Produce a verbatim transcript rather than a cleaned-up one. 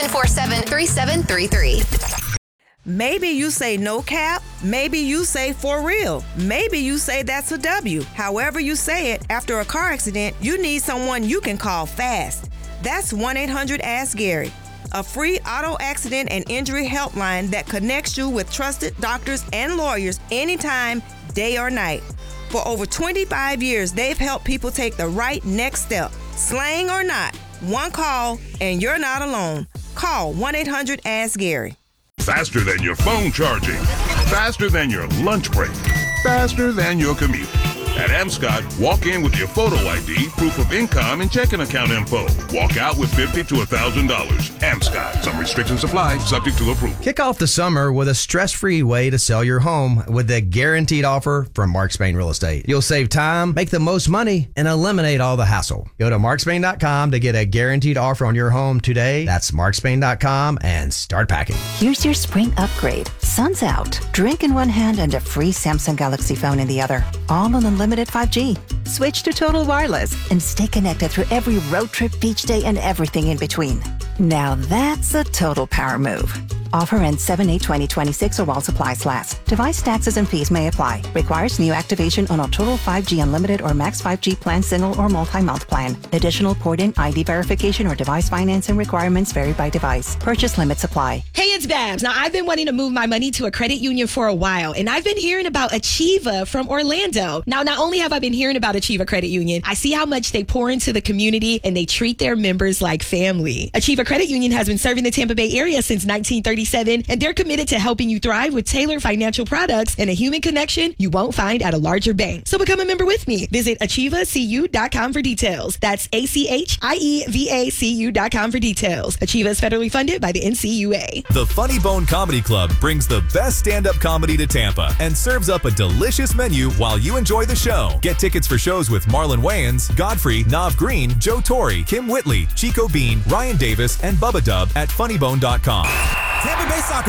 four seven, three seven three three. Maybe you say no cap. Maybe you say for real. Maybe you say that's a W. However you say it, after a car accident, you need someone you can call fast. That's one eight hundred ask Gary, a free auto accident and injury helpline that connects you with trusted doctors and lawyers anytime, day or night. For over twenty-five years, they've helped people take the right next step. Slang or not, one call and you're not alone. Call one eight hundred ask Gary. Faster than your phone charging. Faster than your lunch break. Faster than your commute. At Amscot, walk in with your photo I D, proof of income, and checking account info. Walk out with fifty to one thousand dollars. Amscot. Some restrictions apply, subject to approval. Kick off the summer with a stress-free way to sell your home with the guaranteed offer from Mark Spain Real Estate. You'll save time, make the most money, and eliminate all the hassle. Go to mark spain dot com to get a guaranteed offer on your home today. That's mark spain dot com and start packing. Here's your spring upgrade. Sun's out. Drink in one hand and a free Samsung Galaxy phone in the other. All on unlimited five G. Switch to Total Wireless and stay connected through every road trip, beach day, and everything in between. Now that's a total power move. Offer ends seven eight twenty twenty-six or while supplies last. Device taxes and fees may apply. Requires new activation on a Total five G Unlimited or Max five G plan, single or multi-month plan. Additional port-in I D verification or device financing requirements vary by device. Purchase limits apply. Hey, it's Babs. Now, I've been wanting to move my money to a credit union for a while, and I've been hearing about Achieva from Orlando. Now, not only have I been hearing about Achieva Credit Union, I see how much they pour into the community and they treat their members like family. Achieva Credit Union has been serving the Tampa Bay area since nineteen thirty-seven, and they're committed to helping you thrive with tailored financial products and a human connection you won't find at a larger bank. So become a member with me. Visit achieva c u dot com for details. That's A C H I E V A C U dot com for details. Achieva is federally funded by the N C U A. The Funny Bone Comedy Club brings the best stand-up comedy to Tampa and serves up a delicious menu while you enjoy the show. Get tickets for shows with Marlon Wayans, Godfrey, Nav Green, Joe Torre, Kim Whitley, Chico Bean, Ryan Davis, and Bubba Dub at funny bone dot com. Tampa Bay Soccer